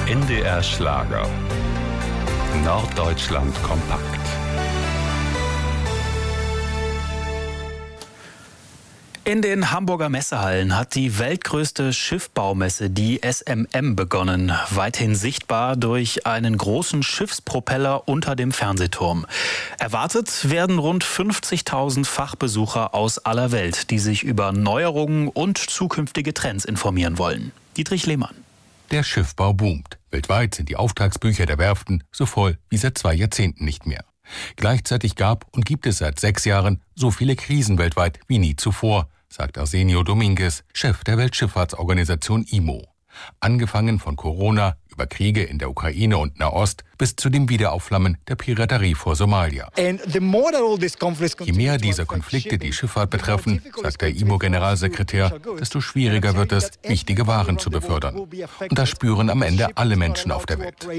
NDR Schlager. Norddeutschland kompakt. In den Hamburger Messehallen hat die weltgrößte Schiffbaumesse, die SMM, begonnen. Weithin sichtbar durch einen großen Schiffspropeller unter dem Fernsehturm. Erwartet werden rund 50.000 Fachbesucher aus aller Welt, die sich über Neuerungen und zukünftige Trends informieren wollen. Dietrich Lehmann. Der Schiffbau boomt. Weltweit sind die Auftragsbücher der Werften so voll wie seit 2 Jahrzehnten nicht mehr. Gleichzeitig gab und gibt es seit 6 Jahren so viele Krisen weltweit wie nie zuvor, sagt Arsenio Dominguez, Chef der Weltschifffahrtsorganisation IMO. Angefangen von Corona über Kriege in der Ukraine und Nahost bis zu dem Wiederaufflammen der Piraterie vor Somalia. Je mehr diese Konflikte die Schifffahrt betreffen, sagt der IMO-Generalsekretär, desto schwieriger wird es, wichtige Waren zu befördern. Und das spüren am Ende alle Menschen auf der Welt.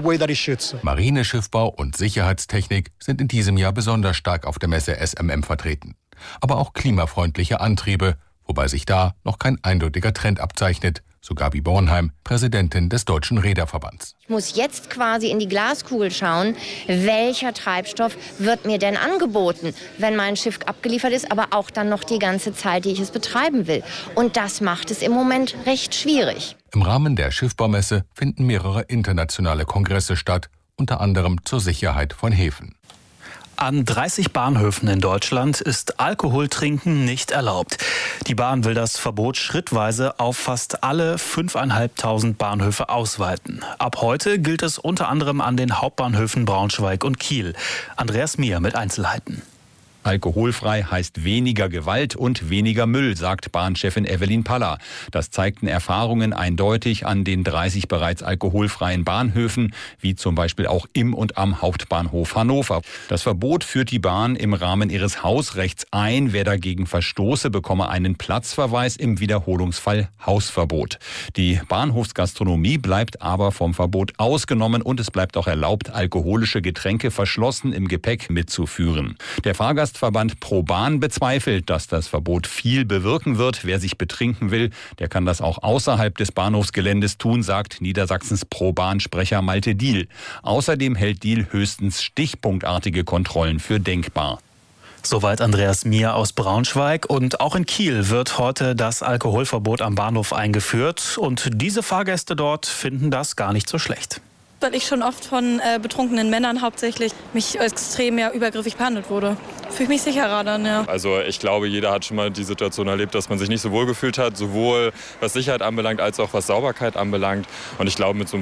Marineschiffbau und Sicherheitstechnik sind in diesem Jahr besonders stark auf der Messe SMM vertreten. Aber auch klimafreundliche Antriebe, wobei sich da noch kein eindeutiger Trend abzeichnet, so Gabi Bornheim, Präsidentin des Deutschen Reederverbands. Ich muss jetzt quasi in die Glaskugel schauen, welcher Treibstoff wird mir denn angeboten, wenn mein Schiff abgeliefert ist, aber auch dann noch die ganze Zeit, die ich es betreiben will. Und das macht es im Moment recht schwierig. Im Rahmen der Schiffbaumesse finden mehrere internationale Kongresse statt, unter anderem zur Sicherheit von Häfen. An 30 Bahnhöfen in Deutschland ist Alkoholtrinken nicht erlaubt. Die Bahn will das Verbot schrittweise auf fast alle 5.500 Bahnhöfe ausweiten. Ab heute gilt es unter anderem an den Hauptbahnhöfen Braunschweig und Kiel. Andreas Mier mit Einzelheiten. Alkoholfrei heißt weniger Gewalt und weniger Müll, sagt Bahnchefin Evelyn Paller. Das zeigten Erfahrungen eindeutig an den 30 bereits alkoholfreien Bahnhöfen, wie zum Beispiel auch im und am Hauptbahnhof Hannover. Das Verbot führt die Bahn im Rahmen ihres Hausrechts ein. Wer dagegen verstoße, bekomme einen Platzverweis, im Wiederholungsfall Hausverbot. Die Bahnhofsgastronomie bleibt aber vom Verbot ausgenommen und es bleibt auch erlaubt, alkoholische Getränke verschlossen im Gepäck mitzuführen. Der Fahrgastverband ProBahn bezweifelt, dass das Verbot viel bewirken wird. Wer sich betrinken will, der kann das auch außerhalb des Bahnhofsgeländes tun, sagt Niedersachsens ProBahn-Sprecher Malte Diehl. Außerdem hält Diehl höchstens stichpunktartige Kontrollen für denkbar. Soweit Andreas Mier aus Braunschweig. Und auch in Kiel wird heute das Alkoholverbot am Bahnhof eingeführt. Und diese Fahrgäste dort finden das gar nicht so schlecht. Weil ich schon oft von betrunkenen Männern hauptsächlich mich extrem übergriffig behandelt wurde. Fühle ich mich sicherer dann, ja. Also ich glaube, jeder hat schon mal die Situation erlebt, dass man sich nicht so wohl gefühlt hat, sowohl was Sicherheit anbelangt, als auch was Sauberkeit anbelangt. Und ich glaube, mit so